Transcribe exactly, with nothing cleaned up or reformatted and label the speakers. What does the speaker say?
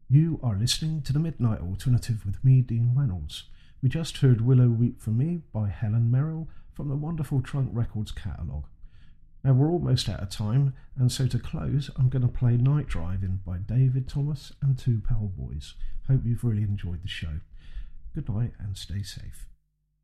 Speaker 1: You are listening to the Midnight Alternative with me, Dean Reynolds. We just heard Willow Weep for Me by Helen Merrill from the wonderful Trunk Records catalogue. Now we're almost out of time, and so to close I'm going to play Night Driving by David Thomas and Two Pal Boys. Hope you've really enjoyed the show. Good night and stay safe.